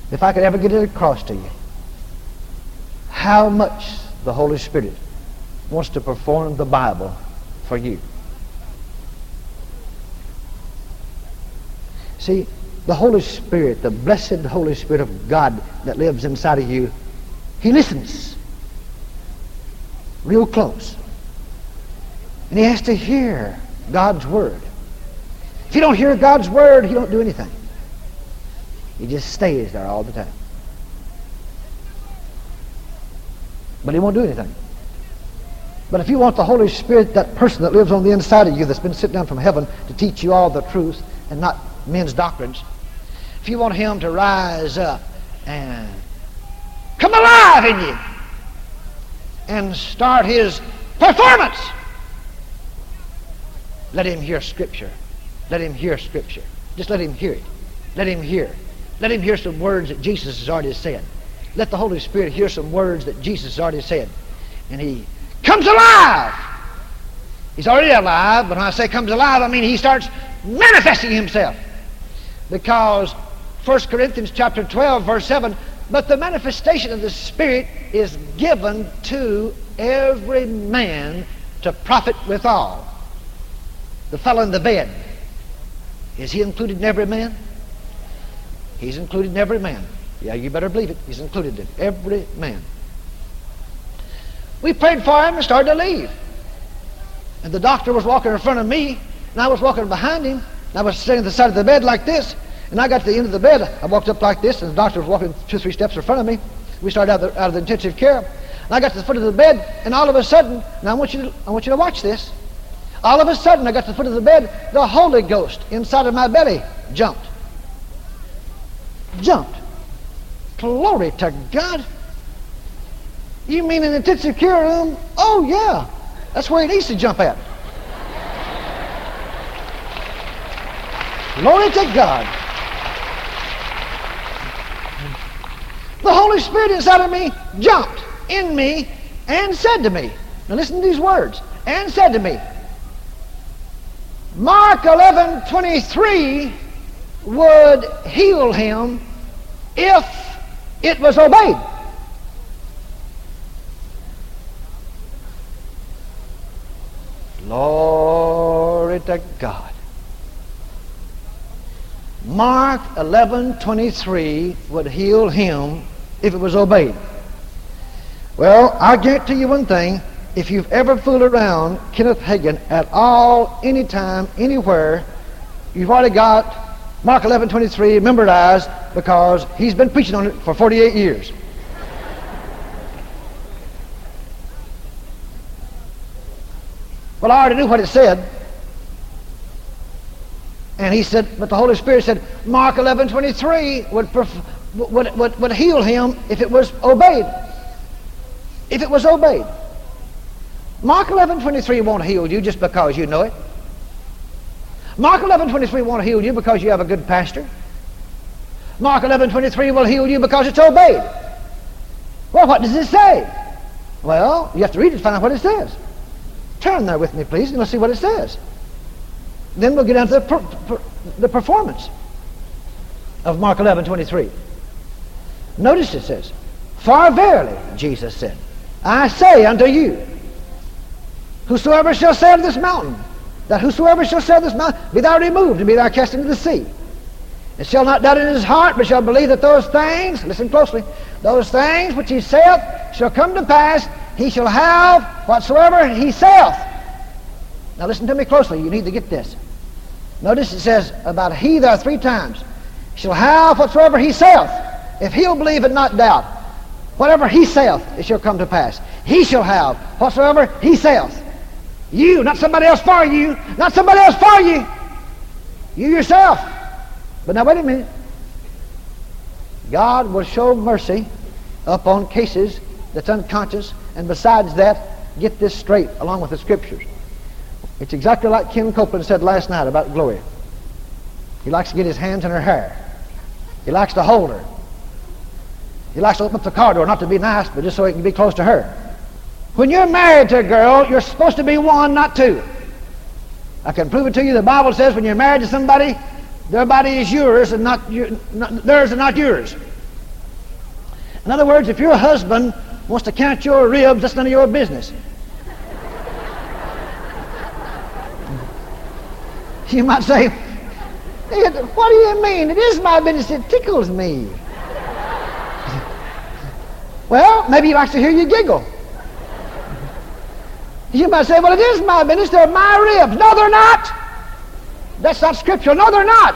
if I could ever get it across to you how much the Holy Spirit wants to perform the Bible for you. See, the Holy Spirit, the blessed Holy Spirit of God that lives inside of you, He listens real close. And He has to hear God's Word. If you don't hear God's Word, He don't do anything. He just stays there all the time. But He won't do anything. But if you want the Holy Spirit, that person that lives on the inside of you that's been sent down from heaven to teach you all the truth and not men's doctrines, if you want Him to rise up and come alive in you and start His performance, let Him hear Scripture. Let Him hear Scripture. Just let Him hear it. Let Him hear. Let Him hear some words that Jesus has already said. Let the Holy Spirit hear some words that Jesus has already said. And He comes alive. He's already alive, but when I say comes alive, I mean He starts manifesting Himself. Because 1 Corinthians chapter 12, verse 7, but the manifestation of the Spirit is given to every man to profit withal. The fellow in the bed, is he included in every man? He's included in every man. Yeah, you better believe it. He's included in every man. We prayed for him and started to leave. And the doctor was walking in front of me, and I was walking behind him, and I was sitting at the side of the bed like this, and I got to the end of the bed. I walked up like this, and the doctor was walking 2 or 3 steps in front of me. We started out of the intensive care, and I got to the foot of the bed, and all of a sudden, now I want you to watch this. All of a sudden, I got to the foot of the bed, the Holy Ghost inside of my belly jumped. Jumped. Glory to God. You mean in the intensive care room? Oh, yeah. That's where he needs to jump at. Glory to God. The Holy Spirit inside of me jumped in me and said to me, now listen to these words, and said to me, Mark 11:23 would heal him if it was obeyed. Glory to God. Mark 11:23 would heal him if it was obeyed. Well, I guarantee you one thing. If you've ever fooled around Kenneth Hagin at all, anytime, anywhere, you've already got Mark 11:23 memorized because he's been preaching on it for 48 years. Well, I already knew what it said. And he said, but the Holy Spirit said, Mark 11:23 would heal him if it was obeyed. If it was obeyed. Mark 11:23 won't heal you just because you know it. Mark 11:23 won't heal you because you have a good pastor. Mark 11:23 will heal you because it's obeyed. Well, what does it say? Well, you have to read it to find out what it says. Turn there with me, please, and let's see what it says. Then we'll get down to the performance of Mark 11:23. Notice it says, for verily, Jesus said, I say unto you, whosoever shall say of this mountain, that whosoever shall say of this mountain, be thou removed and be thou cast into the sea, and shall not doubt in his heart, but shall believe that those things, listen closely, those things which he saith shall come to pass, he shall have whatsoever he saith. Now listen to me closely, you need to get this. Notice it says about he there 3 times. Shall have whatsoever he saith. If he'll believe and not doubt, whatever he saith, it shall come to pass. He shall have whatsoever he saith. You, not somebody else for you, not somebody else for you. You yourself. But now wait a minute. God will show mercy upon cases that's unconscious, and besides that, get this straight along with the Scriptures. It's exactly like Ken Copeland said last night about Gloria. He likes to get his hands in her hair. He likes to hold her. He likes to open up the car door, not to be nice, but just so he can be close to her. When you're married to a girl, you're supposed to be 1, not 2. I can prove it to you. The Bible says when you're married to somebody, their body is yours and not theirs and not yours. In other words, if your husband wants to count your ribs, that's none of your business. You might say, what do you mean? It is my business. It tickles me. Well, maybe he likes to hear you giggle. You might say, well, it is my business. They're my ribs. No, they're not. That's not scriptural. No, they're not.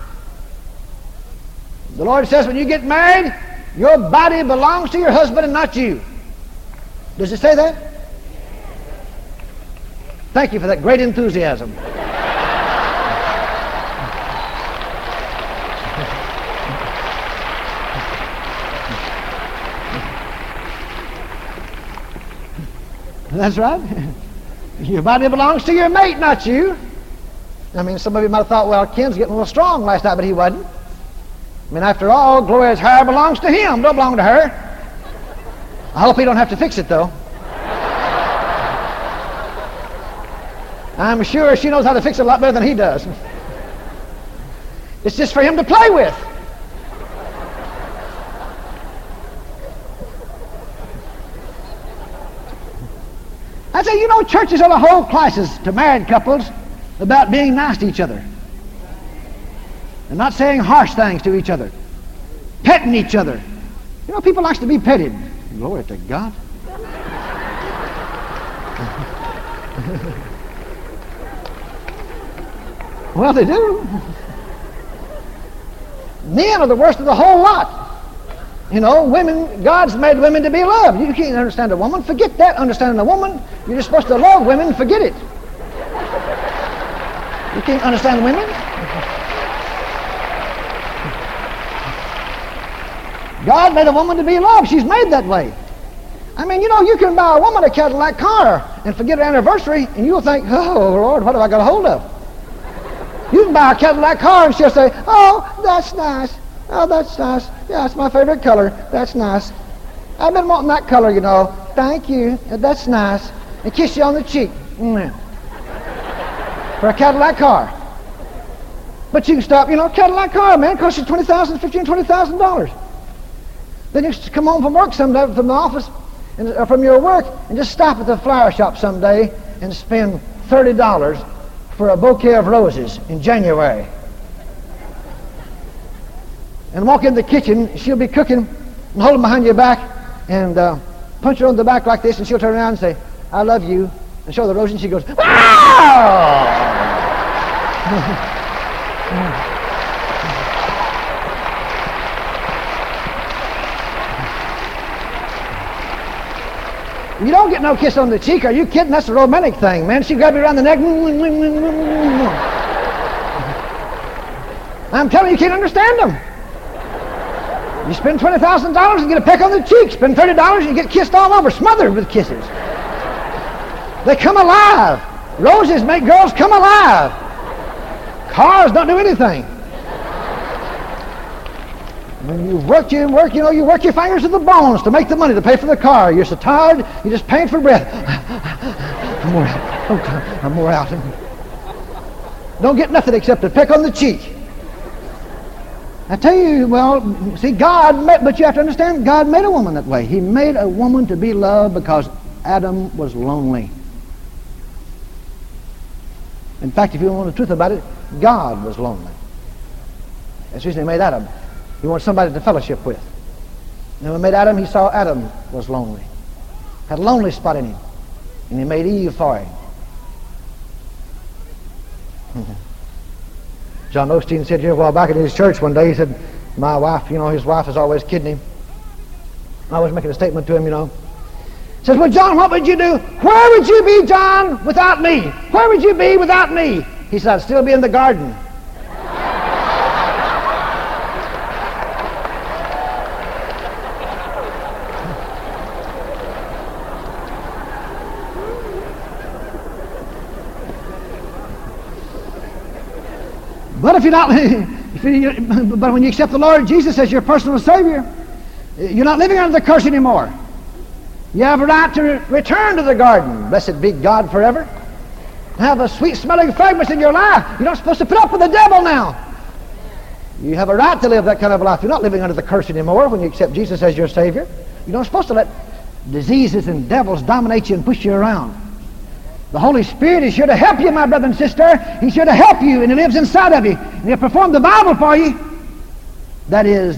The Lord says when you get married, your body belongs to your husband and not you. Does it say that? Thank you for that great enthusiasm. That's right. Your body belongs to your mate, not you. I mean, some of you might have thought, well, Ken's getting a little strong last night, but he wasn't. I mean, after all, Gloria's hair belongs to him, don't belong to her. I hope he don't have to fix it, though. I'm sure she knows how to fix it a lot better than he does. It's just for him to play with. I say, you know, churches ought to hold classes to married couples about being nice to each other and not saying harsh things to each other, petting each other. You know, people like to be petted. Glory to God. Well, they do. Men are the worst of the whole lot. You know, women, God's made women to be loved. You can't understand a woman. Forget that, understanding a woman. You're just supposed to love women. Forget it. You can't understand women. God made a woman to be loved. She's made that way. I mean, you know, you can buy a woman a Cadillac car and forget her anniversary, and you'll think, oh, Lord, what have I got a hold of? You can buy a Cadillac car and she'll say, oh, that's nice. Oh, that's nice. Yeah, it's my favorite color. That's nice. I've been wanting that color, you know. Thank you. That's nice. And kiss you on the cheek. For a Cadillac car. But you can stop, you know, Cadillac car, man, costs you $20,000, $15,000, $20,000. Then you come home from work someday, from the office, or from your work, and just stop at the flower shop someday and spend $30 for a bouquet of roses in January. And walk in the kitchen, she'll be cooking and hold them behind your back and punch her on the back like this, and she'll turn around and say, I love you, and show the rose, and she goes, wow! You don't get no kiss on the cheek. Are you kidding? That's a romantic thing, man. She grab you around the neck. I'm telling you, you can't understand them. You spend $20,000 and get a peck on the cheek. Spend $30 and you get kissed all over, smothered with kisses. They come alive. Roses make girls come alive. Cars don't do anything. When you work, you know, you work your fingers to the bones to make the money to pay for the car. You're so tired, you just pant for breath. I'm wore out. Oh, I'm wore out. Don't get nothing except a peck on the cheek. I tell you, well, see, but you have to understand, God made a woman that way. He made a woman to be loved because Adam was lonely. In fact, if you want the truth about it, God was lonely. That's the reason He made Adam. He wanted somebody to fellowship with. And when He made Adam, He saw Adam was lonely. Had a lonely spot in him. And He made Eve for him. John Osteen said here a while back in his church one day, he said, my wife, you know, his wife is always kidding him. I was making a statement to him, you know. He says, well, John, what would you do? Where would you be, John, without me? Where would you be without me? He said, I'd still be in the garden. But if you're not, but when you accept the Lord Jesus as your personal Savior, you're not living under the curse anymore. You have a right to return to the garden. Blessed be God forever. Have a sweet smelling fragrance in your life. You're not supposed to put up with the devil now. You have a right to live that kind of life. You're not living under the curse anymore when you accept Jesus as your Savior. You're not supposed to let diseases and devils dominate you and push you around. The Holy Spirit is here to help you, my brother and sister. He's here to help you, and He lives inside of you. And He'll perform the Bible for you. That is,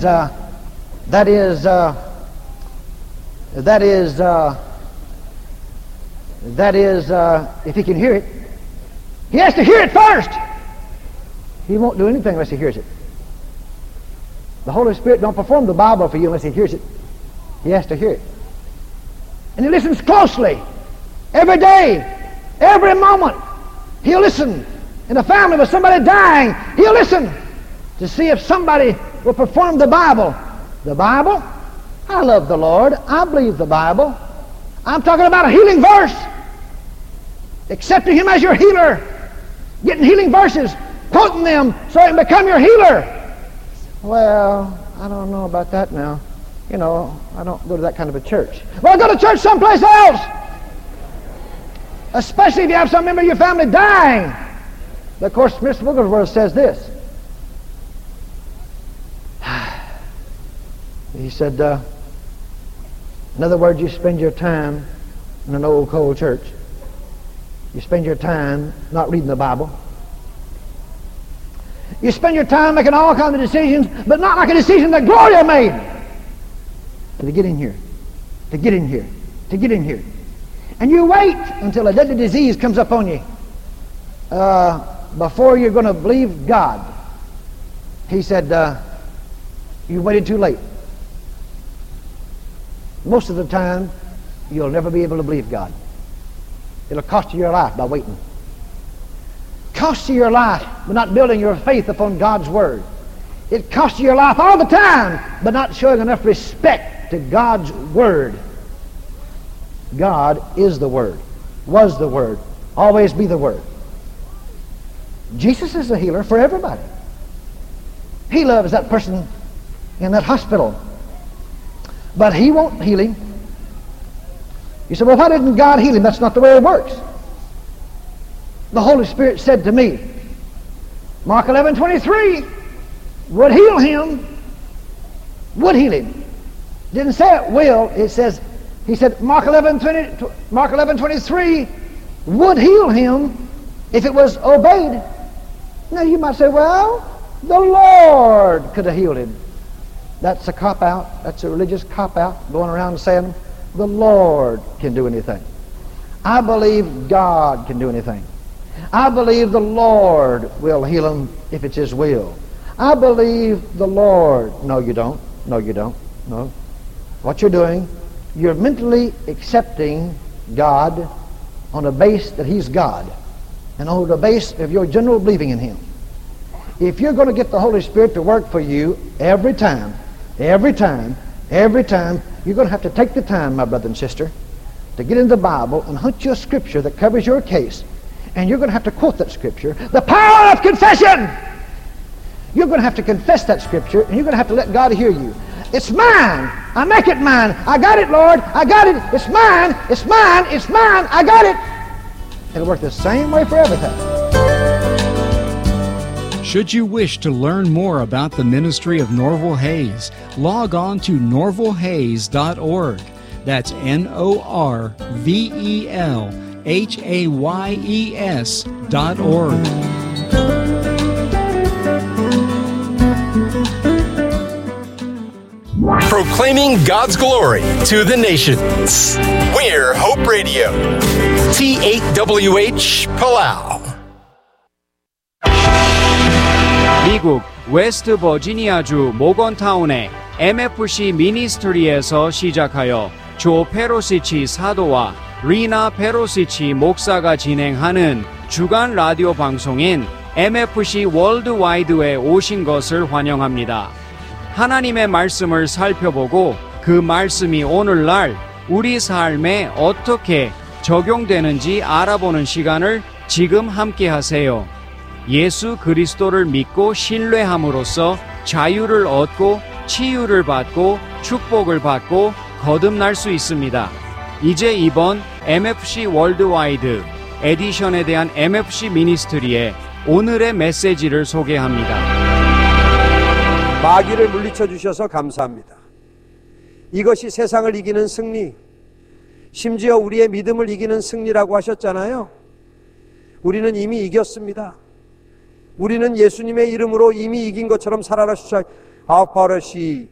if He can hear it. He has to hear it first. He won't do anything unless He hears it. The Holy Spirit don't perform the Bible for you unless He hears it. He has to hear it. And He listens closely. Every day, every moment, He'll listen. In a family with somebody dying, He'll listen to see if somebody will perform the Bible. The Bible? I love the Lord. I believe the Bible. I'm talking about a healing verse. Accepting Him as your healer. Getting healing verses. Quoting them so it can become your healer. Well, I don't know about that now. You know, I don't go to that kind of a church. Well, go to church someplace else. Especially if you have some member of your family dying. But of course, Mr. Wigglesworth says this. He said, in other words, you spend your time in an old cold church. You spend your time not reading the Bible. You spend your time making all kinds of decisions, but not like a decision that Gloria made. To get in here, to get in here, to get in here. And you wait until a deadly disease comes up on you before you're going to believe God. He said, you waited too late. Most of the time, you'll never be able to believe God. It'll cost you your life by waiting. Cost you your life by not building your faith upon God's Word. It costs you your life all the time by not showing enough respect to God's Word. God is the Word, was the Word, always be the Word. Jesus is a healer for everybody. He loves that person in that hospital. But He won't heal him. You say, well, why didn't God heal him? That's not the way it works. The Holy Spirit said to me, Mark 11:23, would heal him, would heal him. Didn't say it will, it says, He said, Mark 11:23 would heal him if it was obeyed. Now you might say, well, the Lord could have healed him. That's a cop-out. That's a religious cop-out, going around saying the Lord can do anything. I believe God can do anything. I believe the Lord will heal him if it's His will. I believe the Lord. No, you don't. No, you don't. No. What you're doing, you're mentally accepting God on a base that He's God, and on the base of your general believing in Him. If you're going to get the Holy Spirit to work for you every time, you're going to have to take the time, my brother and sister, to get into the Bible and hunt you a scripture that covers your case. And you're going to have to quote that scripture. The power of confession! You're going to have to confess that scripture, and you're going to have to let God hear you. It's mine. I make it mine. I got it, Lord. I got it. It's mine. It's mine. It's mine. I got it. It'll work the same way for everything. Should you wish to learn more about the ministry of Norval Hayes, log on to norvalhayes.org. That's NORVELHAYES.org. Proclaiming God's glory to the nations. We're Hope Radio. T8WH Palau. 미국 웨스트 버지니아주 모건타운의 MFC 미니스트리에서 시작하여 조 페로시치 사도와 리나 페로시치 목사가 진행하는 주간 라디오 방송인 MFC 월드와이드에 오신 것을 환영합니다. 하나님의 말씀을 살펴보고 그 말씀이 오늘날 우리 삶에 어떻게 적용되는지 알아보는 시간을 지금 함께 하세요. 예수 그리스도를 믿고 신뢰함으로써 자유를 얻고 치유를 받고 축복을 받고 거듭날 수 있습니다. 이제 이번 MFC 월드와이드 에디션에 대한 MFC 미니스트리의 오늘의 메시지를 소개합니다. 마귀를 물리쳐 주셔서 감사합니다. 이것이 세상을 이기는 승리, 심지어 우리의 믿음을 이기는 승리라고 하셨잖아요. 우리는 이미 이겼습니다. 우리는 예수님의 이름으로 이미 이긴 것처럼 살아라. 아파라시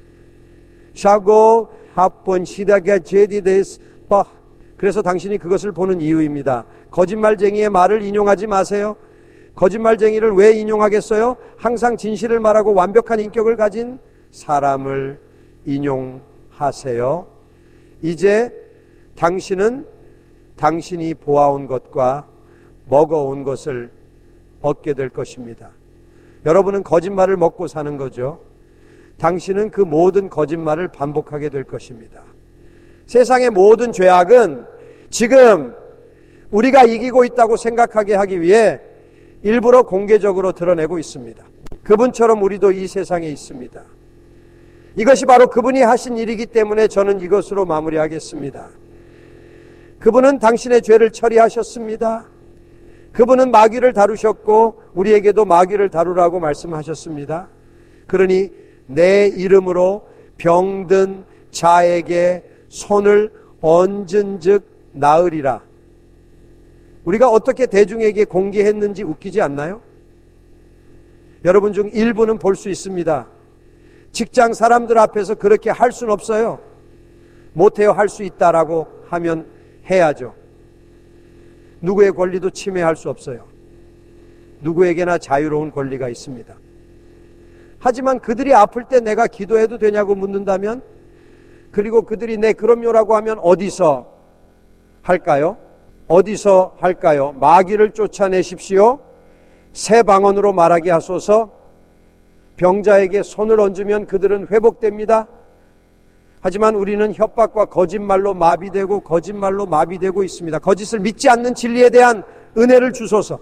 샤고 합본 시다가 제디데스 바. 그래서 당신이 그것을 보는 이유입니다. 거짓말쟁이의 말을 인용하지 마세요. 거짓말쟁이를 왜 인용하겠어요? 항상 진실을 말하고 완벽한 인격을 가진 사람을 인용하세요. 이제 당신은 당신이 보아온 것과 먹어온 것을 얻게 될 것입니다. 여러분은 거짓말을 먹고 사는 거죠. 당신은 그 모든 거짓말을 반복하게 될 것입니다. 세상의 모든 죄악은 지금 우리가 이기고 있다고 생각하게 하기 위해 일부러 공개적으로 드러내고 있습니다. 그분처럼 우리도 이 세상에 있습니다. 이것이 바로 그분이 하신 일이기 때문에 저는 이것으로 마무리하겠습니다. 그분은 당신의 죄를 처리하셨습니다. 그분은 마귀를 다루셨고 우리에게도 마귀를 다루라고 말씀하셨습니다. 그러니 내 이름으로 병든 자에게 손을 얹은 즉 나으리라. 우리가 어떻게 대중에게 공개했는지 웃기지 않나요? 여러분 중 일부는 볼 수 있습니다. 직장 사람들 앞에서 그렇게 할 수는 없어요. 못해요. 할 수 있다라고 하면 해야죠. 누구의 권리도 침해할 수 없어요. 누구에게나 자유로운 권리가 있습니다. 하지만 그들이 아플 때 내가 기도해도 되냐고 묻는다면, 그리고 그들이 네 그럼요라고 하면 어디서 할까요? 어디서 할까요? 마귀를 쫓아내십시오. 새 방언으로 말하게 하소서. 병자에게 손을 얹으면 그들은 회복됩니다. 하지만 우리는 협박과 거짓말로 마비되고 있습니다. 거짓을 믿지 않는 진리에 대한 은혜를 주소서.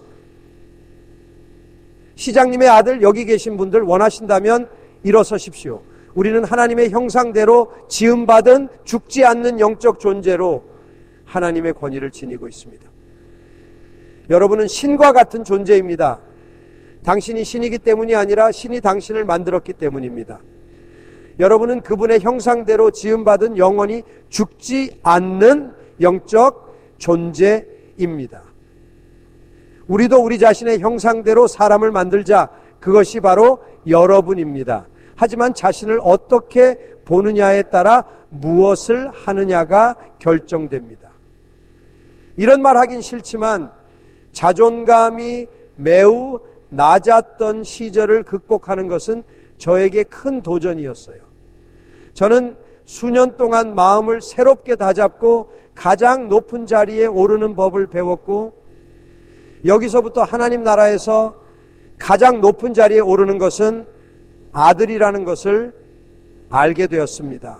시장님의 아들 여기 계신 분들 원하신다면 일어서십시오. 우리는 하나님의 형상대로 지음받은 죽지 않는 영적 존재로 하나님의 권위를 지니고 있습니다. 여러분은 신과 같은 존재입니다. 당신이 신이기 때문이 아니라 신이 당신을 만들었기 때문입니다. 여러분은 그분의 형상대로 지음받은 영원히 죽지 않는 영적 존재입니다. 우리도 우리 자신의 형상대로 사람을 만들자. 그것이 바로 여러분입니다. 하지만 자신을 어떻게 보느냐에 따라 무엇을 하느냐가 결정됩니다. 이런 말 하긴 싫지만 자존감이 매우 낮았던 시절을 극복하는 것은 저에게 큰 도전이었어요. 저는 수년 동안 마음을 새롭게 다잡고 가장 높은 자리에 오르는 법을 배웠고, 여기서부터 하나님 나라에서 가장 높은 자리에 오르는 것은 아들이라는 것을 알게 되었습니다.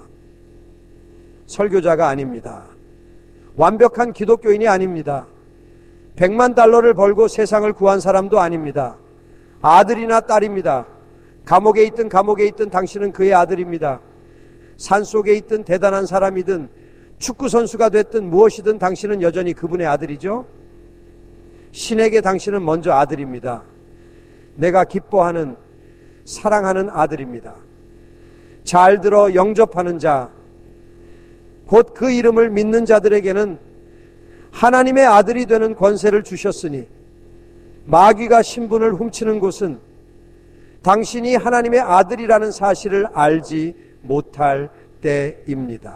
설교자가 아닙니다. 완벽한 기독교인이 아닙니다. 100만 달러를 벌고 세상을 구한 사람도 아닙니다. 아들이나 딸입니다. 감옥에 있든 당신은 그의 아들입니다. 산속에 있든 대단한 사람이든 축구선수가 됐든 무엇이든 당신은 여전히 그분의 아들이죠. 신에게 당신은 먼저 아들입니다. 내가 기뻐하는, 사랑하는 아들입니다. 잘 들어 영접하는 자, 곧 그 이름을 믿는 자들에게는 하나님의 아들이 되는 권세를 주셨으니 마귀가 신분을 훔치는 곳은 당신이 하나님의 아들이라는 사실을 알지 못할 때입니다.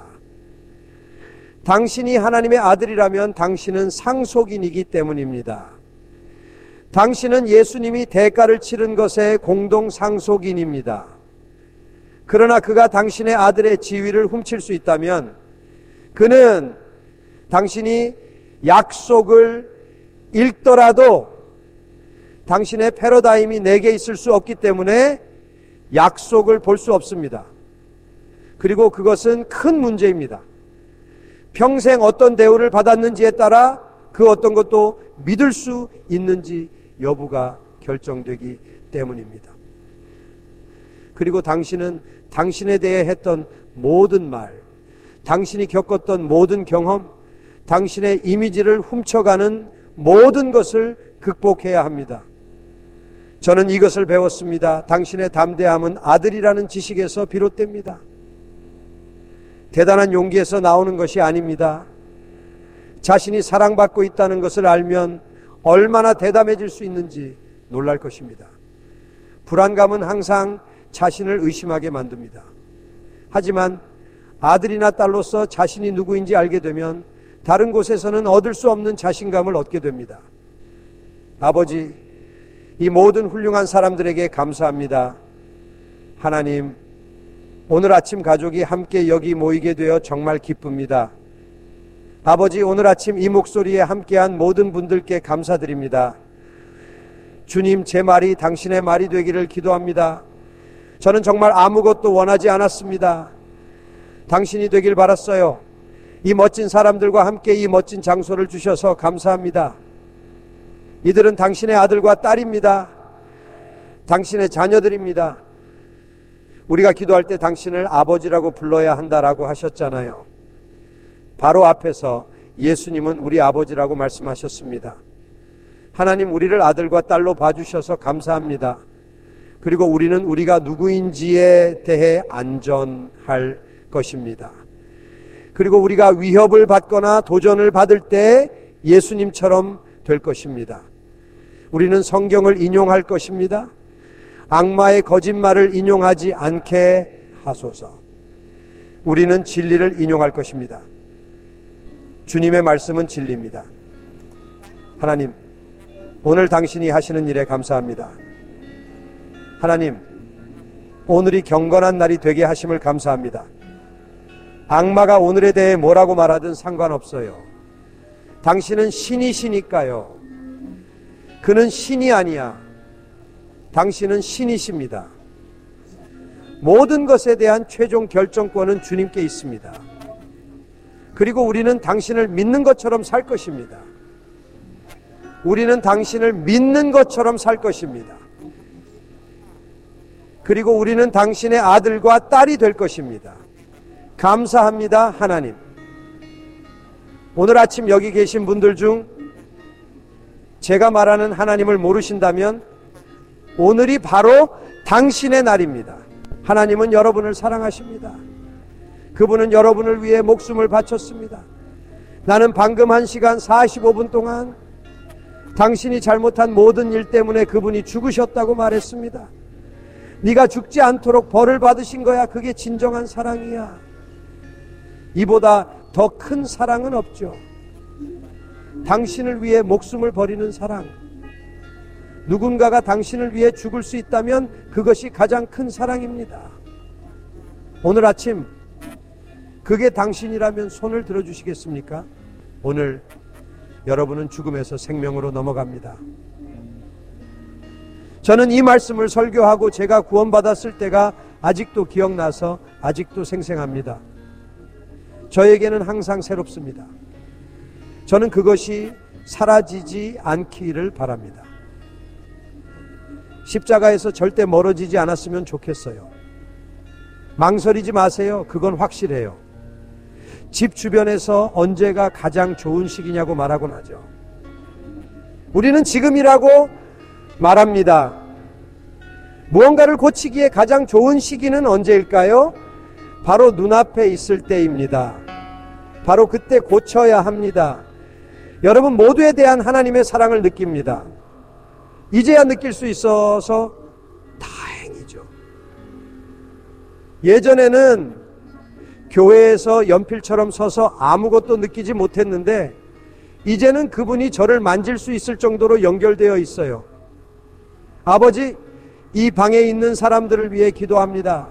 당신이 하나님의 아들이라면 당신은 상속인이기 때문입니다. 당신은 예수님이 대가를 치른 것의 공동 상속인입니다. 그러나 그가 당신의 아들의 지위를 훔칠 수 있다면 그는 당신이 약속을 읽더라도 당신의 패러다임이 내게 있을 수 없기 때문에 약속을 볼 수 없습니다. 그리고 그것은 큰 문제입니다. 평생 어떤 대우를 받았는지에 따라 그 어떤 것도 믿을 수 있는지 여부가 결정되기 때문입니다. 그리고 당신은 당신에 대해 했던 모든 말, 당신이 겪었던 모든 경험, 당신의 이미지를 훔쳐가는 모든 것을 극복해야 합니다. 저는 이것을 배웠습니다. 당신의 담대함은 아들이라는 지식에서 비롯됩니다. 대단한 용기에서 나오는 것이 아닙니다. 자신이 사랑받고 있다는 것을 알면 얼마나 대담해질 수 있는지 놀랄 것입니다. 불안감은 항상 자신을 의심하게 만듭니다. 하지만 아들이나 딸로서 자신이 누구인지 알게 되면 다른 곳에서는 얻을 수 없는 자신감을 얻게 됩니다. 아버지, 이 모든 훌륭한 사람들에게 감사합니다. 하나님, 오늘 아침 가족이 함께 여기 모이게 되어 정말 기쁩니다. 아버지, 오늘 아침 이 목소리에 함께한 모든 분들께 감사드립니다. 주님, 제 말이 당신의 말이 되기를 기도합니다. 저는 정말 아무것도 원하지 않았습니다. 당신이 되길 바랐어요. 이 멋진 사람들과 함께 이 멋진 장소를 주셔서 감사합니다. 이들은 당신의 아들과 딸입니다. 당신의 자녀들입니다. 우리가 기도할 때 당신을 아버지라고 불러야 한다라고 하셨잖아요. 바로 앞에서 예수님은 우리 아버지라고 말씀하셨습니다. 하나님, 우리를 아들과 딸로 봐주셔서 감사합니다. 그리고 우리는 우리가 누구인지에 대해 안전할 것입니다. 그리고 우리가 위협을 받거나 도전을 받을 때 예수님처럼 될 것입니다. 우리는 성경을 인용할 것입니다. 악마의 거짓말을 인용하지 않게 하소서. 우리는 진리를 인용할 것입니다. 주님의 말씀은 진리입니다. 하나님, 오늘 당신이 하시는 일에 감사합니다. 하나님, 오늘이 경건한 날이 되게 하심을 감사합니다. 악마가 오늘에 대해 뭐라고 말하든 상관없어요. 당신은 신이시니까요. 그는 신이 아니야. 당신은 신이십니다. 모든 것에 대한 최종 결정권은 주님께 있습니다. 그리고 우리는 당신을 믿는 것처럼 살 것입니다. 우리는 당신을 믿는 것처럼 살 것입니다. 그리고 우리는 당신의 아들과 딸이 될 것입니다. 감사합니다, 하나님. 오늘 아침 여기 계신 분들 중 제가 말하는 하나님을 모르신다면 오늘이 바로 당신의 날입니다. 하나님은 여러분을 사랑하십니다. 그분은 여러분을 위해 목숨을 바쳤습니다. 나는 방금 1시간 45분 동안 당신이 잘못한 모든 일 때문에 그분이 죽으셨다고 말했습니다. 네가 죽지 않도록 벌을 받으신 거야. 그게 진정한 사랑이야. 이보다 더 큰 사랑은 없죠. 당신을 위해 목숨을 버리는 사랑. 누군가가 당신을 위해 죽을 수 있다면 그것이 가장 큰 사랑입니다. 오늘 아침 그게 당신이라면 손을 들어주시겠습니까? 오늘 여러분은 죽음에서 생명으로 넘어갑니다. 저는 이 말씀을 설교하고 제가 구원받았을 때가 아직도 기억나서 아직도 생생합니다. 저에게는 항상 새롭습니다. 저는 그것이 사라지지 않기를 바랍니다. 십자가에서 절대 멀어지지 않았으면 좋겠어요. 망설이지 마세요. 그건 확실해요. 집 주변에서 언제가 가장 좋은 시기냐고 말하곤 하죠. 우리는 지금이라고 말합니다. 무언가를 고치기에 가장 좋은 시기는 언제일까요? 바로 눈앞에 있을 때입니다. 바로 그때 고쳐야 합니다. 여러분 모두에 대한 하나님의 사랑을 느낍니다. 이제야 느낄 수 있어서 다행이죠. 예전에는 교회에서 연필처럼 서서 아무것도 느끼지 못했는데 이제는 그분이 저를 만질 수 있을 정도로 연결되어 있어요. 아버지, 이 방에 있는 사람들을 위해 기도합니다.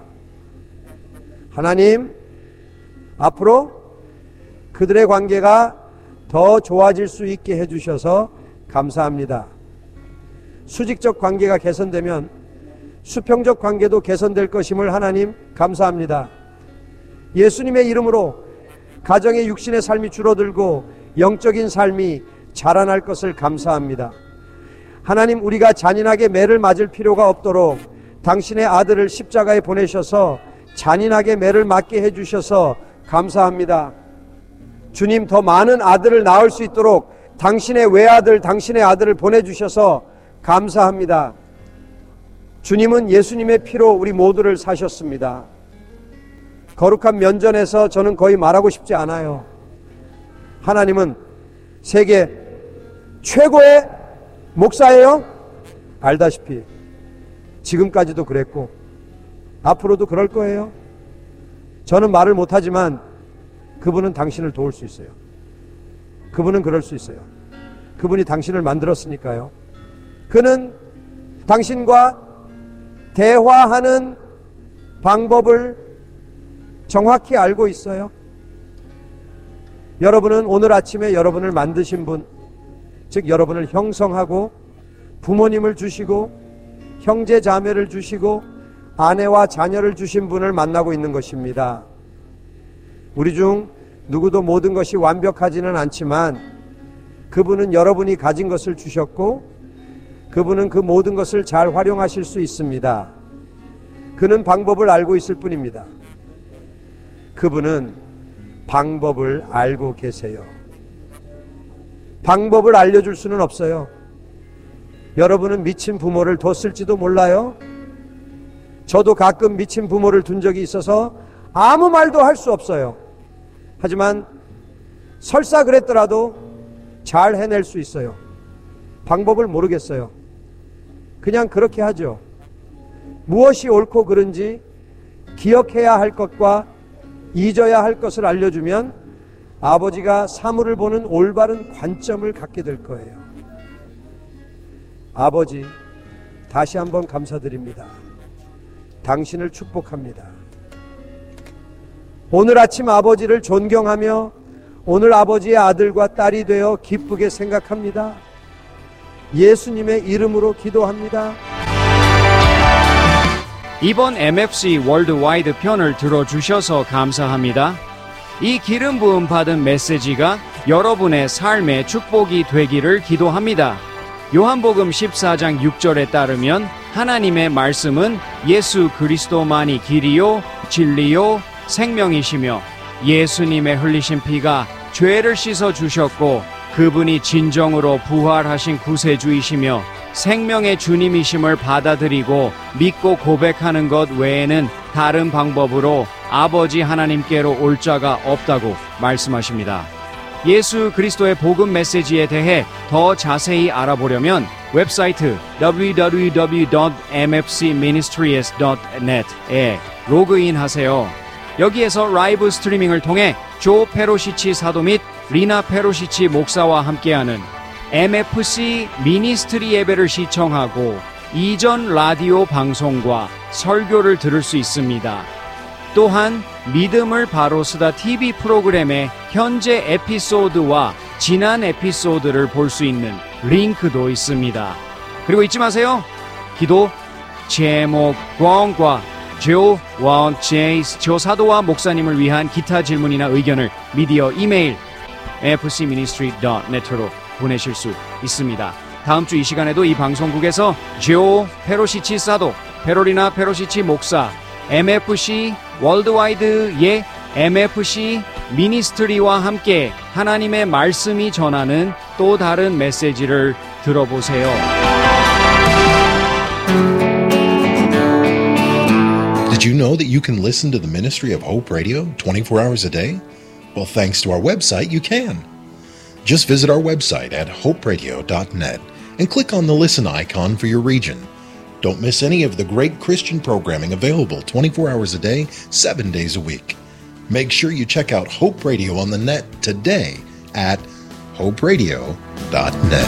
하나님, 앞으로 그들의 관계가 더 좋아질 수 있게 해주셔서 감사합니다. 수직적 관계가 개선되면 수평적 관계도 개선될 것임을 하나님 감사합니다. 예수님의 이름으로 가정의 육신의 삶이 줄어들고 영적인 삶이 자라날 것을 감사합니다. 하나님, 우리가 잔인하게 매를 맞을 필요가 없도록 당신의 아들을 십자가에 보내셔서 잔인하게 매를 맞게 해주셔서 감사합니다. 주님, 더 많은 아들을 낳을 수 있도록 당신의 외아들, 당신의 아들을 보내주셔서 감사합니다. 주님은 예수님의 피로 우리 모두를 사셨습니다. 거룩한 면전에서 저는 거의 말하고 싶지 않아요. 하나님은 세계 최고의 목사예요. 알다시피 지금까지도 그랬고 앞으로도 그럴 거예요. 저는 말을 못하지만 그분은 당신을 도울 수 있어요. 그분은 그럴 수 있어요. 그분이 당신을 만들었으니까요. 그는 당신과 대화하는 방법을 정확히 알고 있어요. 여러분은 오늘 아침에 여러분을 만드신 분, 즉 여러분을 형성하고 부모님을 주시고 형제 자매를 주시고 아내와 자녀를 주신 분을 만나고 있는 것입니다. 우리 중 누구도 모든 것이 완벽하지는 않지만 그분은 여러분이 가진 것을 주셨고 그분은 그 모든 것을 잘 활용하실 수 있습니다. 그는 방법을 알고 있을 뿐입니다. 그분은 방법을 알고 계세요. 방법을 알려줄 수는 없어요. 여러분은 미친 부모를 뒀을지도 몰라요. 저도 가끔 미친 부모를 둔 적이 있어서 아무 말도 할 수 없어요. 하지만 설사 그랬더라도 잘 해낼 수 있어요. 방법을 모르겠어요. 그냥 그렇게 하죠. 무엇이 옳고 그른지 기억해야 할 것과 잊어야 할 것을 알려주면 아버지가 사물을 보는 올바른 관점을 갖게 될 거예요. 아버지, 다시 한번 감사드립니다. 당신을 축복합니다. 오늘 아침 아버지를 존경하며 오늘 아버지의 아들과 딸이 되어 기쁘게 생각합니다. 예수님의 이름으로 기도합니다. 이번 MFC 월드와이드 편을 들어주셔서 감사합니다. 이 기름 부음 받은 메시지가 여러분의 삶의 축복이 되기를 기도합니다. 요한복음 14장 6절에 따르면 하나님의 말씀은 예수 그리스도만이 길이요 진리요 생명이시며 예수님의 흘리신 피가 죄를 씻어 주셨고 그분이 진정으로 부활하신 구세주이시며 생명의 주님이심을 받아들이고 믿고 고백하는 것 외에는 다른 방법으로 아버지 하나님께로 올 자가 없다고 말씀하십니다. 예수 그리스도의 복음 메시지에 대해 더 자세히 알아보려면 웹사이트 www.mfcministries.net에 로그인하세요. 여기에서 라이브 스트리밍을 통해 조 페로시치 사도 및 리나 페로시치 목사와 함께하는 MFC 미니스트리 예배를 시청하고 이전 라디오 방송과 설교를 들을 수 있습니다. 또한 믿음을 바로 쓰다 TV 프로그램의 현재 에피소드와 지난 에피소드를 볼 수 있는 링크도 있습니다. 그리고 잊지 마세요. 기도 제목과 조 사도와 목사님을 위한 기타 질문이나 의견을 미디어 이메일 fcministry.net으로 보내실 수 있습니다. 다음 주 이 시간에도 이 방송국에서 조 페로시치 사도, 페로리나 페로시치 목사, MFC 월드와이드의 MFC 미니스트리와 함께 하나님의 말씀이 전하는 또 다른 메시지를 들어보세요. Did you know that you can listen to the ministry of Hope Radio 24 hours a day? Well, thanks to our website, you can. Just visit our website at hoperadio.net and click on the listen icon for your region. Don't miss any of the great Christian programming available 24 hours a day, 7 days a week. Make sure you check out Hope Radio on the net today at hoperadio.net.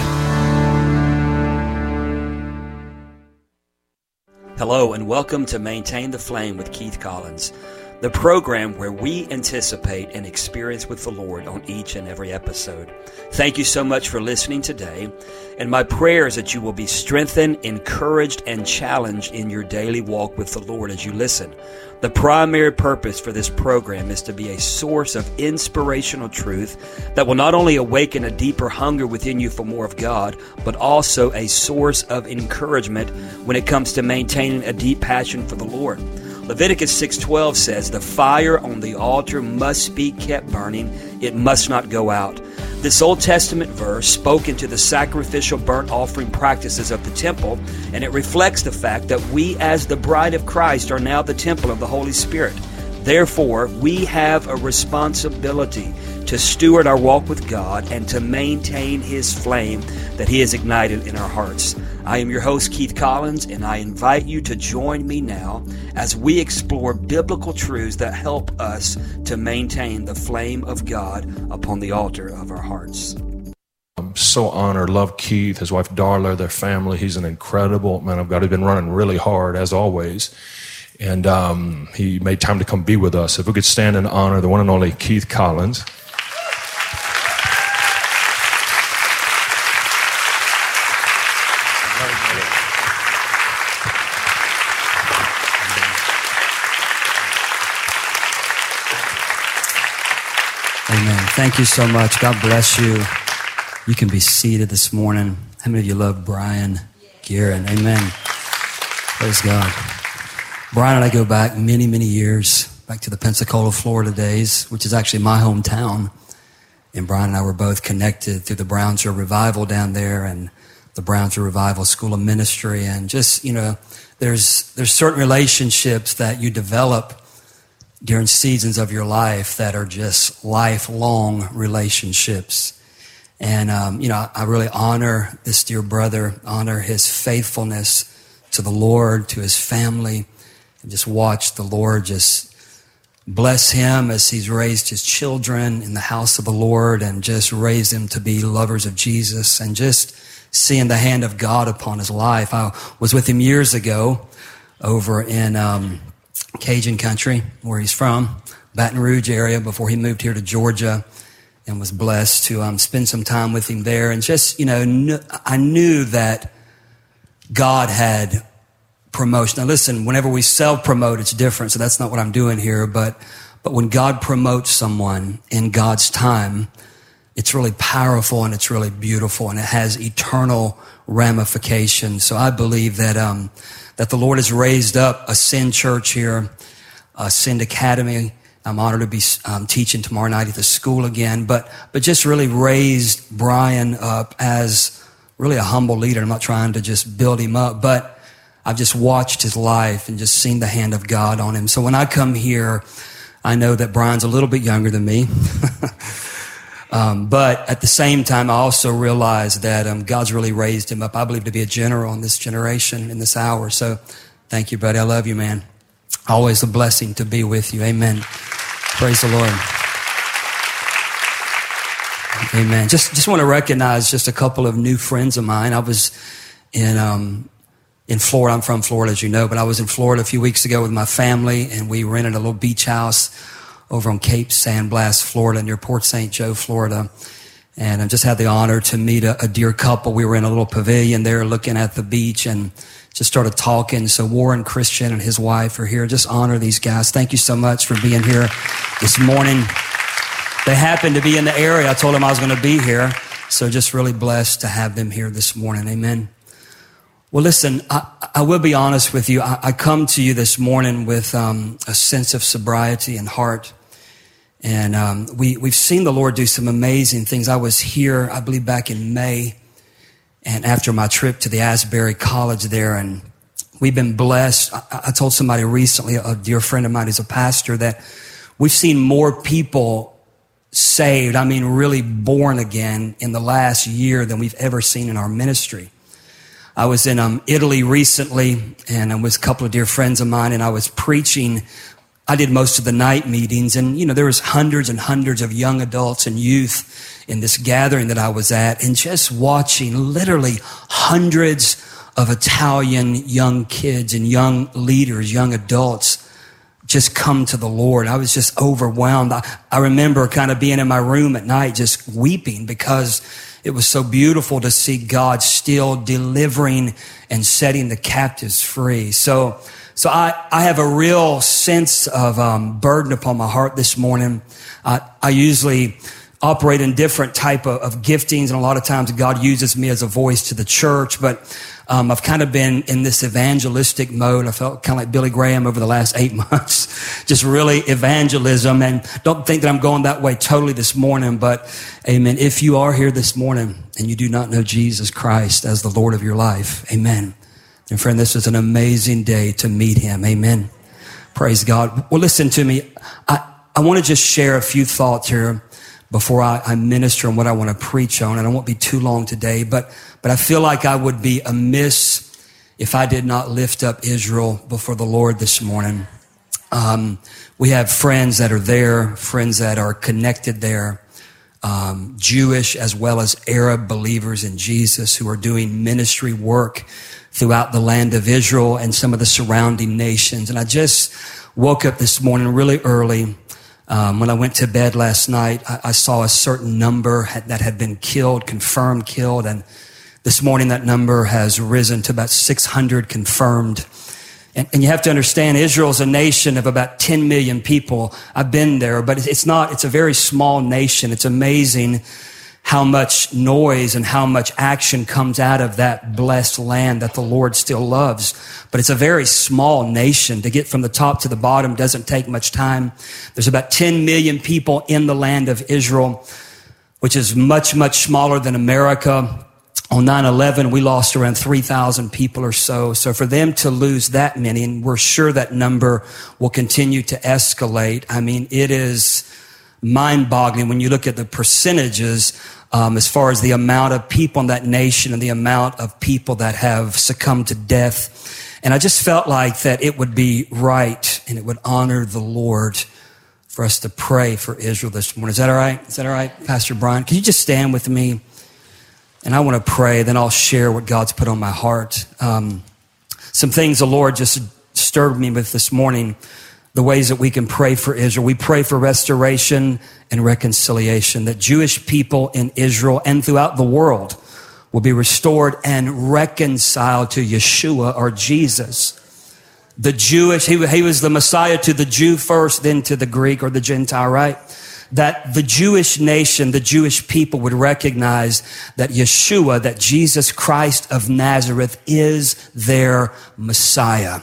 Hello and welcome to Maintain the Flame with Keith Collins, the program where we anticipate an experience with the Lord on each and every episode. Thank you so much for listening today, and my prayer is that you will be strengthened, encouraged, and challenged in your daily walk with the Lord as you listen. The primary purpose for this program is to be a source of inspirational truth that will not only awaken a deeper hunger within you for more of God, but also a source of encouragement when it comes to maintaining a deep passion for the Lord. Leviticus 6:12 says, "The fire on the altar must be kept burning. It must not go out." This Old Testament verse spoke into the sacrificial burnt offering practices of the temple, and it reflects the fact that we as the bride of Christ are now the temple of the Holy Spirit. Therefore, we have a responsibility to steward our walk with God and to maintain His flame that He has ignited in our hearts. I am your host, Keith Collins, and I invite you to join me now as we explore biblical truths that help us to maintain the flame of God upon the altar of our hearts. I'm so honored, love Keith, his wife Darla, their family. He's an incredible man of God. He's been running really hard, as always. And he made time to come be with us. If we could stand and honor the one and only Keith Collins. Amen. Thank you so much. God bless you. You can be seated this morning. How many of you love Brian Guerin? Amen. Praise God. Brian and I go back many, many years, back to the Pensacola, Florida days, which is actually my hometown. And Brian and I were both connected through the Brownsville Revival down there and the Brownsville Revival School of Ministry. And just, you know, there's certain relationships that you develop during seasons of your life that are just lifelong relationships. And, you know, I really honor this dear brother, honor his faithfulness to the Lord, to his family, and just watch the Lord just bless him as he's raised his children in the house of the Lord and just raised them to be lovers of Jesus and just seeing the hand of God upon his life. I was with him years ago over in Cajun country, where he's from, Baton Rouge area, before he moved here to Georgia, and was blessed to spend some time with him there. And just, you know, I knew that God had promotion. Now listen, whenever we self-promote, it's different, so that's not what I'm doing here, but when God promotes someone in God's time, it's really powerful and it's really beautiful and it has eternal ramifications. So I believe that that the Lord has raised up a Send Church here, a Send Academy. I'm honored to be teaching tomorrow night at the school again, but just really raised Brian up as really a humble leader. I'm not trying to just build him up, but I've just watched his life and just seen the hand of God on him. So when I come here, I know that Brian's a little bit younger than me. But at the same time, I also realize that God's really raised him up, I believe, to be a general in this generation, in this hour. So thank you, buddy. I love you, man. Always a blessing to be with you. Amen. Praise the Lord. Amen. Just want to recognize just a couple of new friends of mine. I was in Florida. I'm from Florida, as you know, but I was in Florida a few weeks ago with my family, and we rented a little beach house over on Cape San Blas, Florida, near Port St. Joe, Florida. And I just had the honor to meet a dear couple. We were in a little pavilion there looking at the beach and just started talking. So Warren Christian and his wife are here. Just honor these guys. Thank you so much for being here this morning. They happened to be in the area. I told them I was going to be here. So just really blessed to have them here this morning. Amen. Well, listen, I will be honest with you. I come to you this morning with a sense of sobriety and heart. And we've seen the Lord do some amazing things. I was here, I believe, back in May, and after my trip to the Asbury College there, and we've been blessed. I told somebody recently, a dear friend of mine who's a pastor, that we've seen more people saved, I mean really born again, in the last year than we've ever seen in our ministry. I was in Italy recently, and I'm with a couple of dear friends of mine, and I was preaching. I did most of the night meetings, and, you know, there was hundreds and hundreds of young adults and youth in this gathering that I was at, and just watching literally hundreds of Italian young kids and young leaders, young adults, just come to the Lord. I was just overwhelmed. I remember kind of being in my room at night just weeping because it was so beautiful to see God still delivering and setting the captives free. So I have a real sense of burden upon my heart this morning. I usually operate in different type of giftings, and a lot of times God uses me as a voice to the church, but I've kind of been in this evangelistic mode. I felt kind of like Billy Graham over the last 8 months, just really evangelism. And don't think that I'm going that way totally this morning, but amen. If you are here this morning and you do not know Jesus Christ as the Lord of your life, amen. And friend, this is an amazing day to meet him. Amen. Praise God. Well, listen to me. I want to just share a few thoughts here before I minister on what I want to preach on. And I won't be too long today, but I feel like I would be amiss if I did not lift up Israel before the Lord this morning. We have friends that are there, friends that are connected there, Jewish as well as Arab believers in Jesus who are doing ministry work throughout the land of Israel and some of the surrounding nations. And I just woke up this morning really early. When I went to bed last night, I saw a certain number that had been killed, confirmed killed. And this morning, that number has risen to about 600 confirmed. And you have to understand, Israel is a nation of about 10 million people. I've been there, but it's a very small nation. It's amazing how much noise and how much action comes out of that blessed land that the Lord still loves. But it's a very small nation. To get from the top to the bottom doesn't take much time. There's about 10 million people in the land of Israel, which is much, much smaller than America. On 9/11, we lost around 3,000 people or so. So for them to lose that many, and we're sure that number will continue to escalate. I mean, it is mind-boggling when you look at the percentages as far as the amount of people in that nation and the amount of people that have succumbed to death. And I just felt like that it would be right and it would honor the Lord for us to pray for Israel this morning. Is that all right? Is that all right, Pastor Brian? Can you just stand with me? And I want to pray, then I'll share what God's put on my heart. Some things the Lord just stirred me with this morning, the ways that we can pray for Israel. We pray for restoration and reconciliation, that Jewish people in Israel and throughout the world will be restored and reconciled to Yeshua or Jesus. The Jewish, he was the Messiah to the Jew first, then to the Greek or the Gentile, right? That the Jewish nation, the Jewish people would recognize that Yeshua, that Jesus Christ of Nazareth is their Messiah.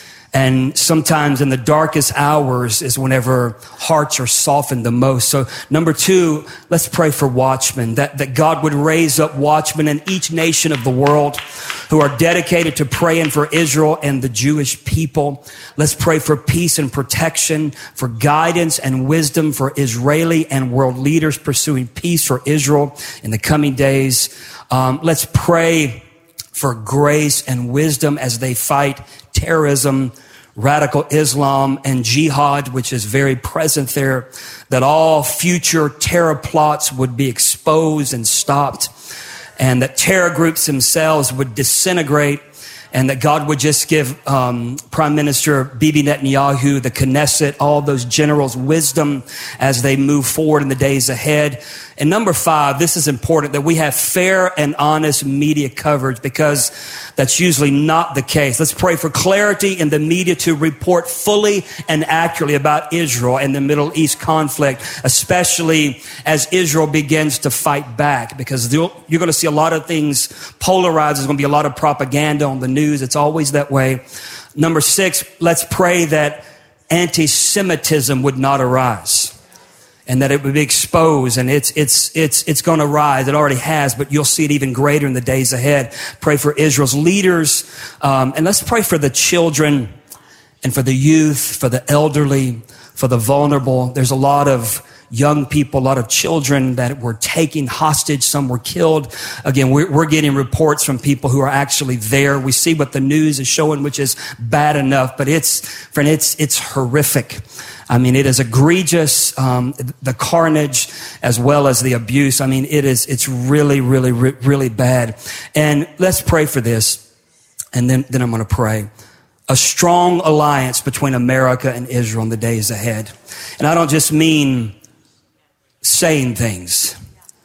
And sometimes in the darkest hours is whenever hearts are softened the most. So number 2, let's pray for watchmen, that God would raise up watchmen in each nation of the world who are dedicated to praying for Israel and the Jewish people. Let's pray for peace and protection, for guidance and wisdom for Israeli and world leaders pursuing peace for Israel in the coming days. Let's pray for grace and wisdom as they fight terrorism, radical Islam, and jihad, which is very present there, that all future terror plots would be exposed and stopped, and that terror groups themselves would disintegrate, and that God would just give Prime Minister Bibi Netanyahu, the Knesset, all those generals wisdom as they move forward in the days ahead. And number 5, this is important, that we have fair and honest media coverage, because that's usually not the case. Let's pray for clarity in the media to report fully and accurately about Israel and the Middle East conflict, especially as Israel begins to fight back, because you're going to see a lot of things polarized. There's going to be a lot of propaganda on the news. It's always that way. Number 6, let's pray that anti-Semitism would not arise, and that it would be exposed, and it's going to rise. It already has, but you'll see it even greater in the days ahead. Pray for Israel's leaders, and let's pray for the children and for the youth, for the elderly, for the vulnerable. There's a lot of young people, a lot of children that were taken hostage. Some were killed. Again, we're getting reports from people who are actually there. We see what the news is showing, which is bad enough, but it's horrific. I mean, it is egregious, the carnage as well as the abuse. I mean, it's really, really, really bad. And let's pray for this. And then I'm going to pray. A strong alliance between America and Israel in the days ahead. And I don't just mean saying things.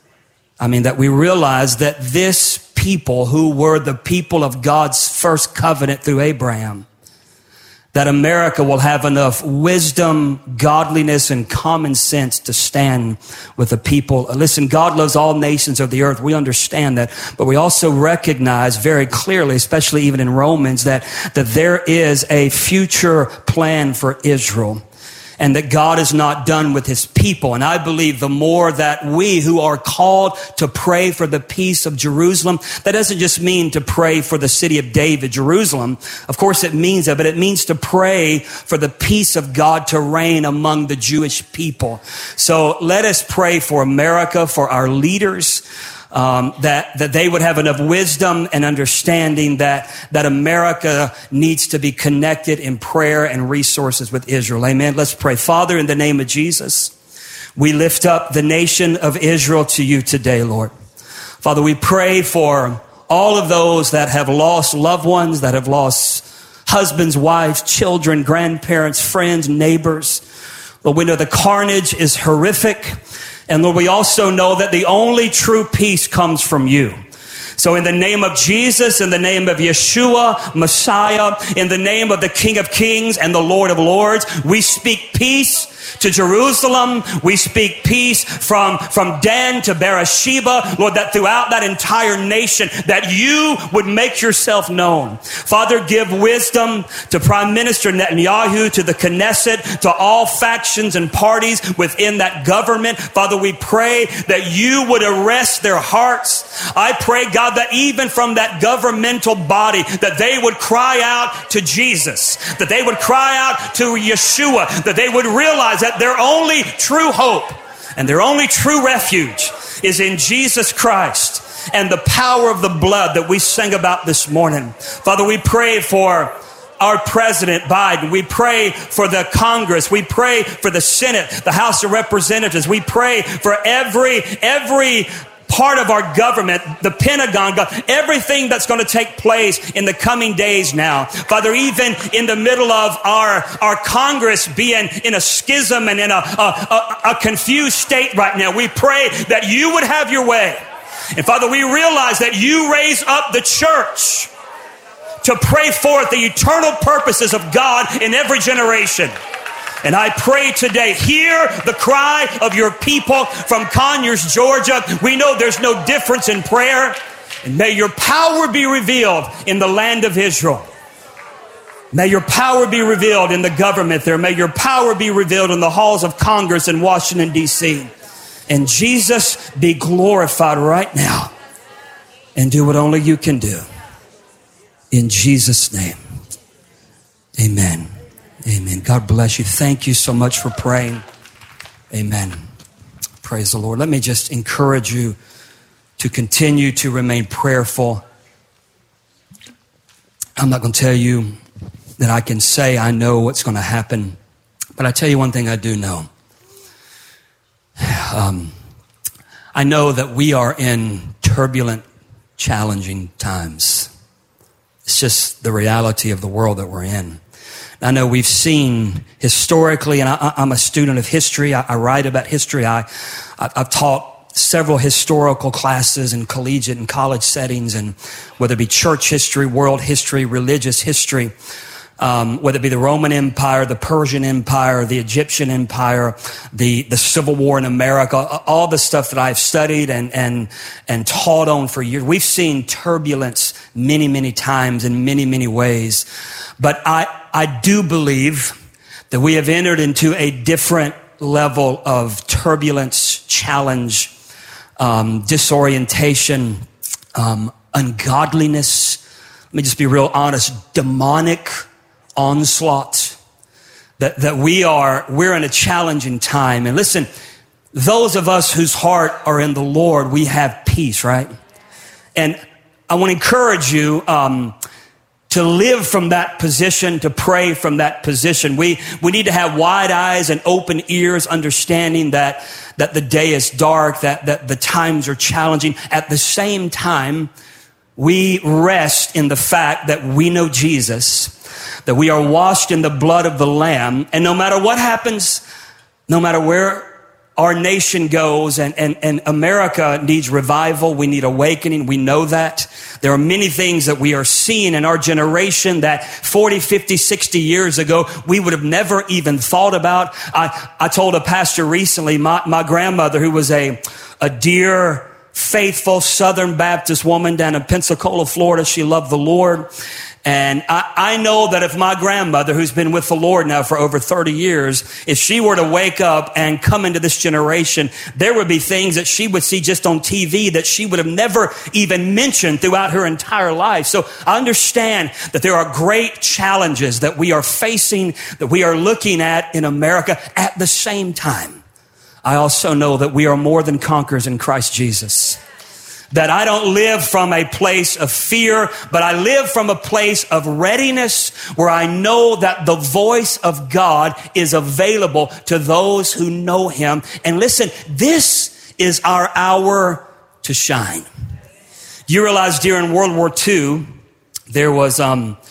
I mean that we realize that this people who were the people of God's first covenant through Abraham, that America will have enough wisdom, godliness, and common sense to stand with the people. Listen, God loves all nations of the earth. We understand that. But we also recognize very clearly, especially even in Romans, that there is a future plan for Israel. And that God is not done with his people. And I believe the more that we who are called to pray for the peace of Jerusalem, that doesn't just mean to pray for the city of David, Jerusalem. Of course it means that, but it means to pray for the peace of God to reign among the Jewish people. So let us pray for America, for our leaders, that they would have enough wisdom and understanding that America needs to be connected in prayer and resources with Israel. Amen. Let's pray. Father, in the name of Jesus, we lift up the nation of Israel to you today, Lord. Father, we pray for all of those that have lost loved ones, that have lost husbands, wives, children, grandparents, friends, neighbors. Lord, we know the carnage is horrific. And Lord, we also know that the only true peace comes from you. So in the name of Jesus, in the name of Yeshua, Messiah, in the name of the King of Kings and the Lord of Lords, we speak peace to Jerusalem. We speak peace from Dan to Beersheba. Lord, that throughout that entire nation, that you would make yourself known. Father, give wisdom to Prime Minister Netanyahu, to the Knesset, to all factions and parties within that government. Father, we pray that you would arrest their hearts. I pray, God, that even from that governmental body, that they would cry out to Jesus, that they would cry out to Yeshua, that they would realize that their only true hope and their only true refuge is in Jesus Christ and the power of the blood that we sang about this morning. Father, we pray for our President Biden. We pray for the Congress. We pray for the Senate, the House of Representatives. We pray for every part of our government, the Pentagon, God, everything that's going to take place in the coming days now. Father, even in the middle of our Congress being in a schism and in a confused state right now, we pray that you would have your way. And Father, we realize that you raise up the church to pray forth the eternal purposes of God in every generation. And I pray today, hear the cry of your people from Conyers, Georgia. We know there's no difference in prayer. And may your power be revealed in the land of Israel. May your power be revealed in the government there. May your power be revealed in the halls of Congress in Washington, D.C. And Jesus, be glorified right now. And do what only you can do. In Jesus' name. Amen. Amen. God bless you. Thank you so much for praying. Amen. Praise the Lord. Let me just encourage you to continue to remain prayerful. I'm not going to tell you that I can say I know what's going to happen, but I tell you one thing I do know. I know that we are in turbulent, challenging times. It's just the reality of the world that we're in. I know we've seen historically, and I'm a student of history. I write about history. I've taught several historical classes in collegiate and college settings, and whether it be church history, world history, religious history, whether it be the Roman Empire, the Persian Empire, the Egyptian Empire, the Civil War in America, all the stuff that I've studied and taught on for years. We've seen turbulence many, many times in many, many ways. But I do believe that we have entered into a different level of turbulence, challenge, disorientation, ungodliness. Let me just be real honest, demonic onslaught. That we're in a challenging time. And listen, those of us whose heart are in the Lord, we have peace, right? And I want to encourage you, to live from that position, to pray from that position. We need to have wide eyes and open ears, understanding that the day is dark, that the times are challenging. At the same time, we rest in the fact that we know Jesus, that we are washed in the blood of the Lamb, and no matter what happens, no matter where our nation goes, and America needs revival. We need awakening. We know that. There are many things that we are seeing in our generation that 40, 50, 60 years ago, we would have never even thought about. I told a pastor recently, my grandmother, who was a dear, faithful Southern Baptist woman down in Pensacola, Florida, she loved the Lord. And I know that if my grandmother, who's been with the Lord now for over 30 years, if she were to wake up and come into this generation, there would be things that she would see just on TV that she would have never even mentioned throughout her entire life. So I understand that there are great challenges that we are facing, that we are looking at in America. At the same time, I also know that we are more than conquerors in Christ Jesus. That I don't live from a place of fear, but I live from a place of readiness where I know that the voice of God is available to those who know Him. And listen, this is our hour to shine. You realize during World War II, there was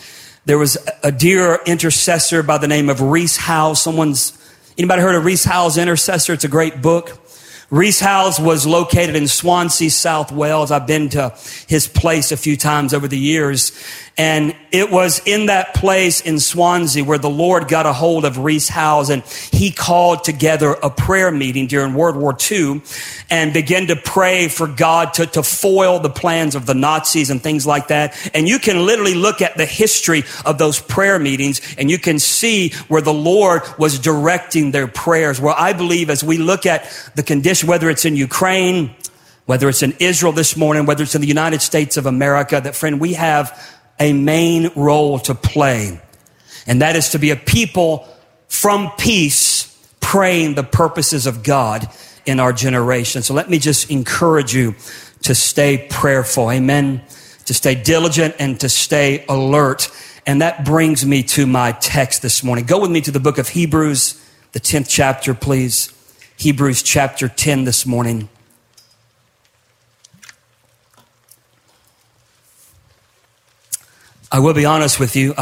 a dear intercessor by the name of Rees Howells. Anybody heard of Rees Howells' Intercessor? It's a great book. Rees Howells was located in Swansea, South Wales. I've been to his place a few times over the years. And it was in that place in Swansea where the Lord got a hold of Rees Howells, and he called together a prayer meeting during World War II and began to pray for God to foil the plans of the Nazis and things like that. And you can literally look at the history of those prayer meetings and you can see where the Lord was directing their prayers. Well, I believe as we look at the condition, whether it's in Ukraine, whether it's in Israel this morning, whether it's in the United States of America, that friend, we have a main role to play. And that is to be a people from peace, praying the purposes of God in our generation. So let me just encourage you to stay prayerful. Amen. To stay diligent and to stay alert. And that brings me to my text this morning. Go with me to the book of Hebrews, the 10th chapter, please. Hebrews chapter 10 this morning. I will be honest with you,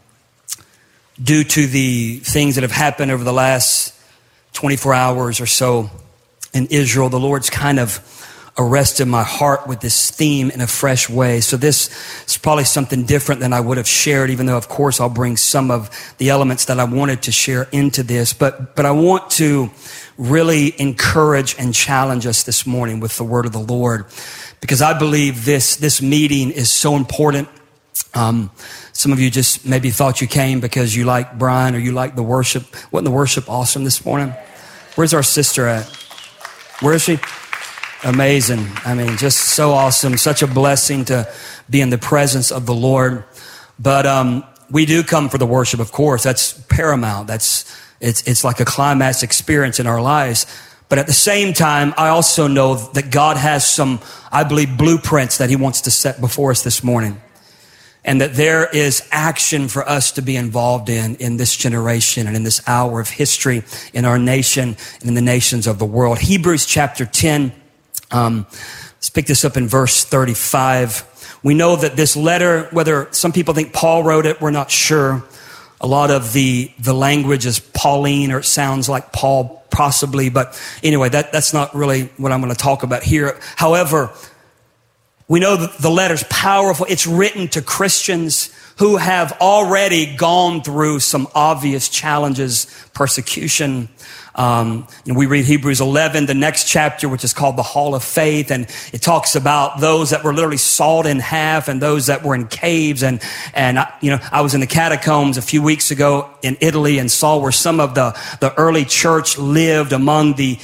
due to the things that have happened over the last 24 hours or so in Israel, the Lord's kind of arrested my heart with this theme in a fresh way. So this is probably something different than I would have shared, even though, of course, I'll bring some of the elements that I wanted to share into this. But I want to really encourage and challenge us this morning with the word of the Lord, because I believe this meeting is so important. Some of you just maybe thought you came because you like Brian or you like the worship. Wasn't the worship awesome this morning? Where's our sister at? Where is she? Amazing. I mean, just so awesome. Such a blessing to be in the presence of the Lord. But we do come for the worship, of course. That's paramount. It's like a climax experience in our lives. But at the same time, I also know that God has some, I believe, blueprints that He wants to set before us this morning. And that there is action for us to be involved in this generation and in this hour of history in our nation and in the nations of the world. Hebrews chapter 10, let's pick this up in verse 35. We know that this letter, whether some people think Paul wrote it, we're not sure. A lot of the language is Pauline, or it sounds like Paul possibly. But anyway, that's not really what I'm going to talk about here. However, we know that the letter's powerful. It's written to Christians who have already gone through some obvious challenges, persecution. We read Hebrews 11, the next chapter, which is called the Hall of Faith. And it talks about those that were literally sawed in half and those that were in caves. And I was in the catacombs a few weeks ago in Italy and saw where some of the early church lived among the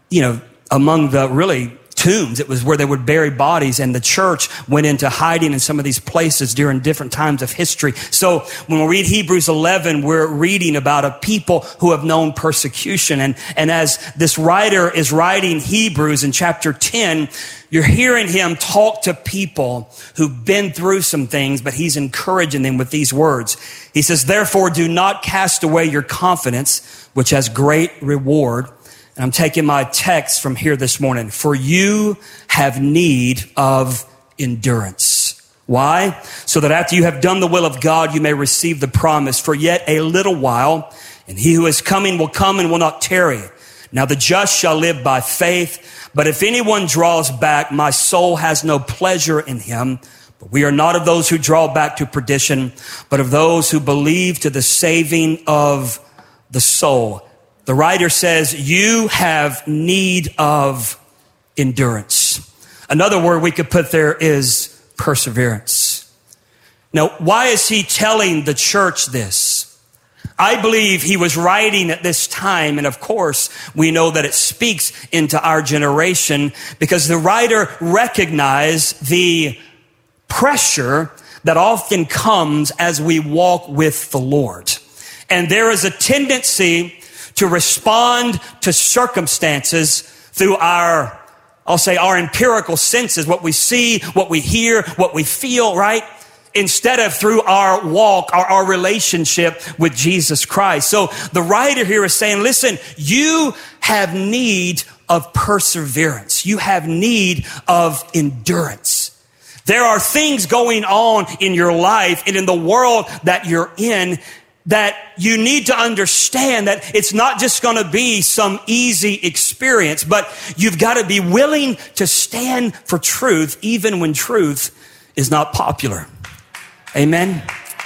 really tombs. It was where they would bury bodies, and the church went into hiding in some of these places during different times of history. So when we read Hebrews 11, we're reading about a people who have known persecution. And as this writer is writing Hebrews in chapter 10, you're hearing him talk to people who've been through some things, but he's encouraging them with these words. He says, "Therefore, do not cast away your confidence, which has great reward." And I'm taking my text from here this morning. "For you have need of endurance." Why? "So that after you have done the will of God, you may receive the promise. For yet a little while, and He who is coming will come and will not tarry. Now the just shall live by faith, but if anyone draws back, my soul has no pleasure in him. But we are not of those who draw back to perdition, but of those who believe to the saving of the soul. The writer says, you have need of endurance. Another word we could put there is perseverance. Now, why is he telling the church this? I believe he was writing at this time, and of course, we know that it speaks into our generation because the writer recognized the pressure that often comes as we walk with the Lord. And there is a tendency to respond to circumstances through our empirical senses, what we see, what we hear, what we feel, right? Instead of through our walk, our relationship with Jesus Christ. So the writer here is saying, listen, you have need of perseverance. You have need of endurance. There are things going on in your life and in the world that you're in that you need to understand that it's not just going to be some easy experience, but you've got to be willing to stand for truth even when truth is not popular. Amen.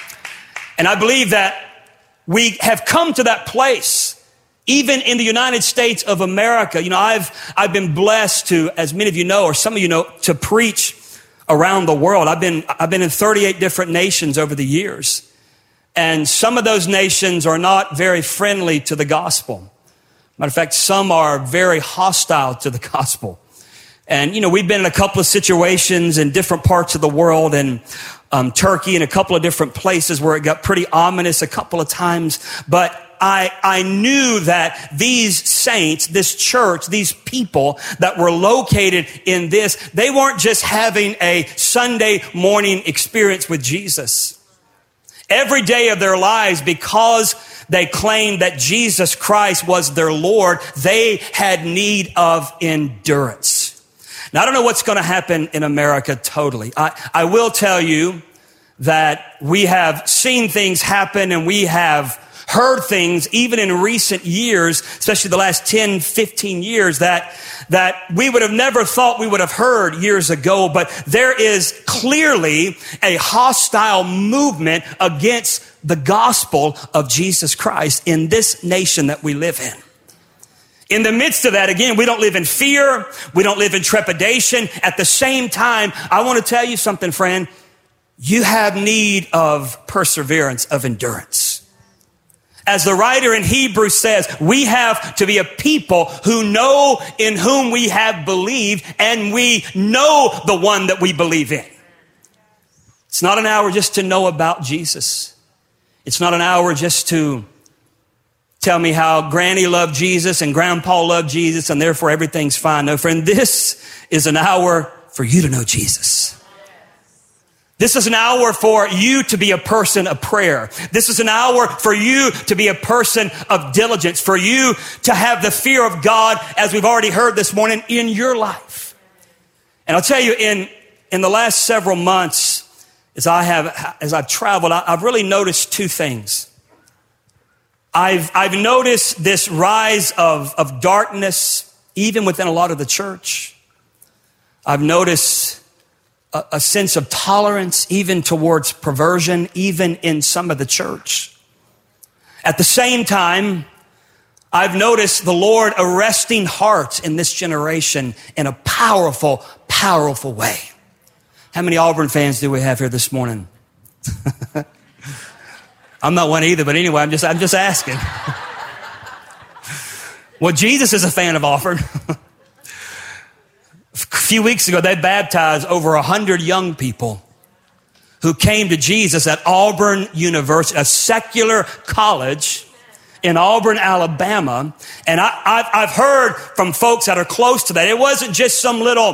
And I believe that we have come to that place, even in the United States of America. You know, I've been blessed to, as many of you know, or some of you know, to preach around the world. I've been in 38 different nations over the years. And some of those nations are not very friendly to the gospel. Matter of fact, some are very hostile to the gospel. And, you know, we've been in a couple of situations in different parts of the world, and Turkey and a couple of different places where it got pretty ominous a couple of times. But I knew that these saints, this church, these people that were located in this, they weren't just having a Sunday morning experience with Jesus. Every day of their lives, because they claimed that Jesus Christ was their Lord, they had need of endurance. Now, I don't know what's going to happen in America totally. I will tell you that we have seen things happen and we have heard things even in recent years, especially the last 10, 15 years that we would have never thought we would have heard years ago. But there is clearly a hostile movement against the gospel of Jesus Christ in this nation that we live in. In the midst of that, again, we don't live in fear. We don't live in trepidation. At the same time, I want to tell you something, friend. You have need of perseverance, of endurance. As the writer in Hebrews says, we have to be a people who know in whom we have believed, and we know the one that we believe in. It's not an hour just to know about Jesus. It's not an hour just to tell me how Granny loved Jesus and Grandpa loved Jesus and therefore everything's fine. No, friend, this is an hour for you to know Jesus. This is an hour for you to be a person of prayer. This is an hour for you to be a person of diligence, for you to have the fear of God, as we've already heard this morning, in your life. And I'll tell you, in the last several months, as I've traveled, I've really noticed two things. I've noticed this rise of darkness, even within a lot of the church. I've noticed a sense of tolerance, even towards perversion, even in some of the church. At the same time, I've noticed the Lord arresting hearts in this generation in a powerful, powerful way. How many Auburn fans do we have here this morning? I'm not one either, but anyway, I'm just asking. Well, Jesus is a fan of Auburn. A few weeks ago, they baptized over 100 young people who came to Jesus at Auburn University, a secular college in Auburn, Alabama. And I've heard from folks that are close to that. It wasn't just some little,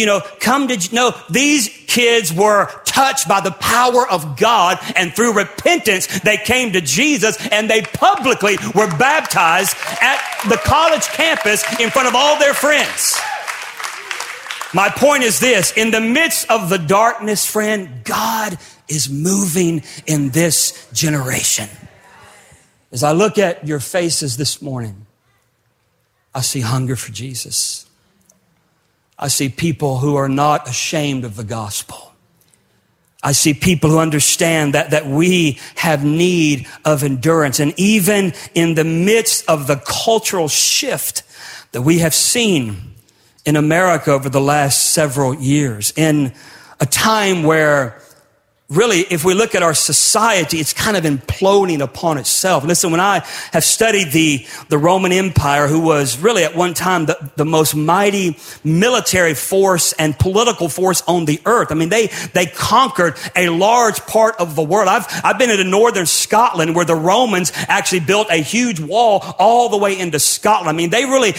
these kids were touched by the power of God, and through repentance, they came to Jesus, and they publicly were baptized at the college campus in front of all their friends. My point is this: in the midst of the darkness, friend, God is moving in this generation. As I look at your faces this morning, I see hunger for Jesus. I see people who are not ashamed of the gospel. I see people who understand that we have need of endurance. And even in the midst of the cultural shift that we have seen in America over the last several years, in a time where really, if we look at our society, it's kind of imploding upon itself. Listen, when I have studied the Roman Empire, who was really at one time the most mighty military force and political force on the earth. I mean, they conquered a large part of the world. I've been into northern Scotland where the Romans actually built a huge wall all the way into Scotland. I mean, they really